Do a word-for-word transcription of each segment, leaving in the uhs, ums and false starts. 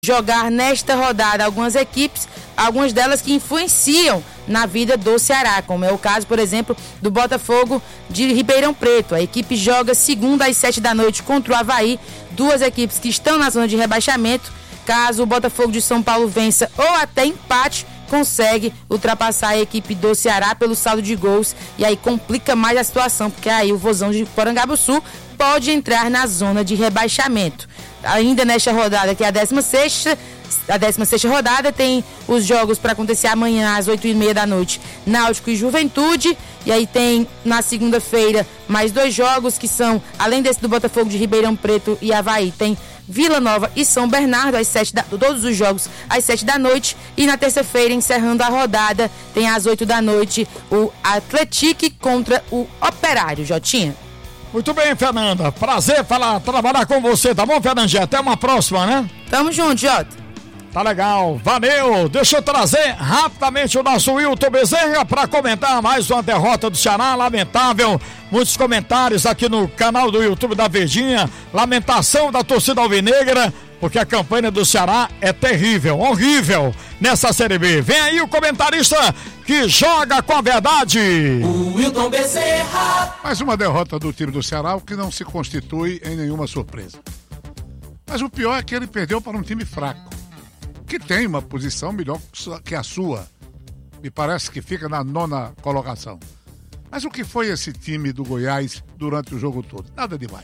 jogar nesta rodada algumas equipes, algumas delas que influenciam na vida do Ceará, como é o caso, por exemplo, do Botafogo de Ribeirão Preto. A equipe joga segunda às sete da noite contra o Avaí, duas equipes que estão na zona de rebaixamento. Caso o Botafogo de São Paulo vença ou até empate, consegue ultrapassar a equipe do Ceará pelo saldo de gols, e aí complica mais a situação, porque aí o Vozão de Porangabuçu pode entrar na zona de rebaixamento. Ainda nesta rodada, que é a décima sexta, a décima sexta rodada, tem os jogos para acontecer amanhã às oito e meia da noite, Náutico e Juventude, e aí tem na segunda-feira mais dois jogos que são, além desse do Botafogo de Ribeirão Preto e Avaí, tem Vila Nova e São Bernardo, às sete da, todos os jogos às sete da noite, e na terça-feira, encerrando a rodada, tem às oito da noite o Atlético contra o Operário. Jotinha. Muito bem, Fernanda. Prazer falar, trabalhar com você, tá bom, Fernandinha? Até uma próxima, né? Tamo junto, Jota. Tá legal, valeu. Deixa eu trazer rapidamente o nosso Wilton Bezerra para comentar mais uma derrota do Ceará, lamentável. Muitos comentários aqui no canal do YouTube da Verdinha. Lamentação da torcida alvinegra, porque a campanha do Ceará é terrível, horrível nessa Série B. Vem aí o comentarista que joga com a verdade. O Wilton Bezerra. Mais uma derrota do time do Ceará, o que não se constitui em nenhuma surpresa. Mas o pior é que ele perdeu para um time fraco, que tem uma posição melhor que a sua. Me parece que fica na nona colocação. Mas o que foi esse time do Goiás durante o jogo todo? Nada demais.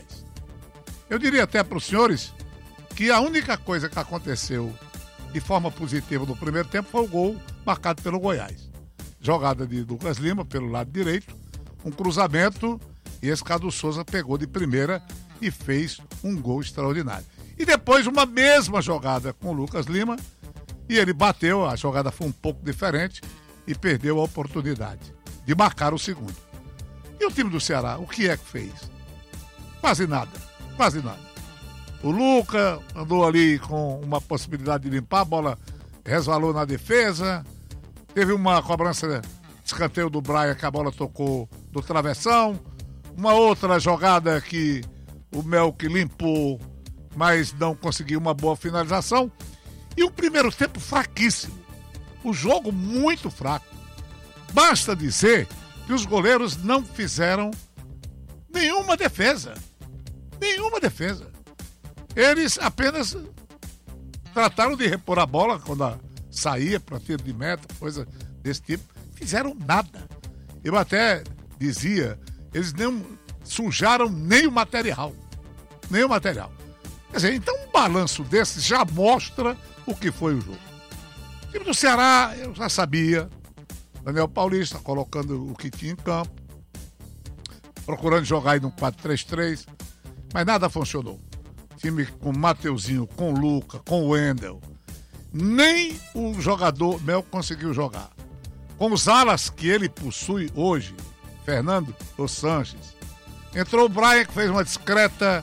Eu diria até para os senhores que a única coisa que aconteceu de forma positiva no primeiro tempo foi o gol marcado pelo Goiás. Jogada de Lucas Lima pelo lado direito, um cruzamento, e esse Cadu Souza pegou de primeira e fez um gol extraordinário. E depois uma mesma jogada com o Lucas Lima, e ele bateu, a jogada foi um pouco diferente e perdeu a oportunidade de marcar o segundo. E o time do Ceará, o que é que fez? Quase nada, quase nada. O Luca andou ali com uma possibilidade de limpar, a bola resvalou na defesa, teve uma cobrança de escanteio do Braia que a bola tocou do travessão, uma outra jogada que o Melk limpou, mas não conseguiu uma boa finalização, e um primeiro tempo fraquíssimo, o jogo muito fraco. Basta dizer que os goleiros não fizeram nenhuma defesa, nenhuma defesa. Eles apenas trataram de repor a bola quando a saía para tiro de meta, coisa desse tipo, fizeram nada. Eu até dizia, eles nem sujaram nem o material, nem o material. Quer dizer, então um balanço desse já mostra o que foi o jogo. O time do Ceará, eu já sabia, Daniel Paulista colocando o que tinha em campo, procurando jogar aí no quatro três três, mas nada funcionou. Time com Mateuzinho, com Luca, com o Wendel, nem o jogador Mel conseguiu jogar. Com os alas que ele possui hoje, Fernando dos Sanches, entrou o Brian, que fez uma discreta,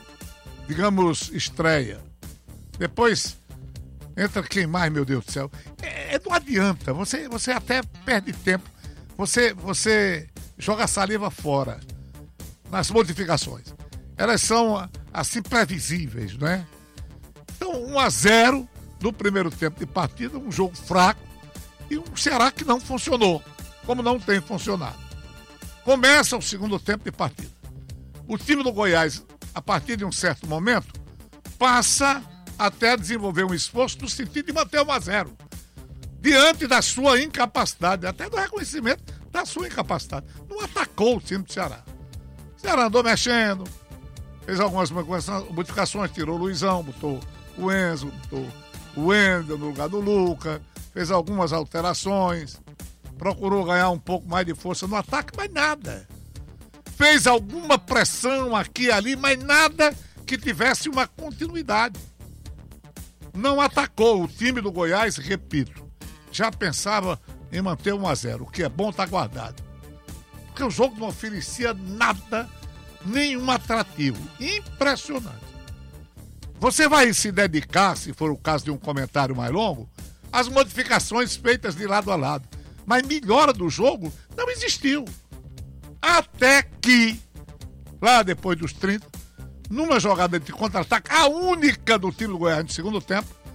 digamos, estreia. Depois entra quem mais, meu Deus do céu? É, não adianta, você, você até perde tempo, você, você joga a saliva fora nas modificações. Elas são assim previsíveis, não é? Então, um a zero no primeiro tempo de partida, um jogo fraco e um Ceará que não funcionou, como não tem funcionado. Começa o segundo tempo de partida. O time do Goiás, a partir de um certo momento, passa até desenvolver um esforço no sentido de manter um a zero, diante da sua incapacidade, até do reconhecimento da sua incapacidade. Não atacou o time do Ceará. O Ceará andou mexendo, fez algumas modificações, tirou o Luizão, botou o Enzo, botou o Wendel no lugar do Luca, fez algumas alterações, procurou ganhar um pouco mais de força no ataque, mas nada. Fez alguma pressão aqui e ali, mas nada que tivesse uma continuidade. Não atacou. O time do Goiás, repito, já pensava em manter um a zero, o que é bom está guardado. Porque o jogo não oferecia nada, nenhum atrativo. Impressionante. Você vai se dedicar, se for o caso de um comentário mais longo, às modificações feitas de lado a lado. Mas melhora do jogo não existiu. Até que, lá depois dos trinta, numa jogada de contra-ataque, a única do time do Goiás no segundo tempo,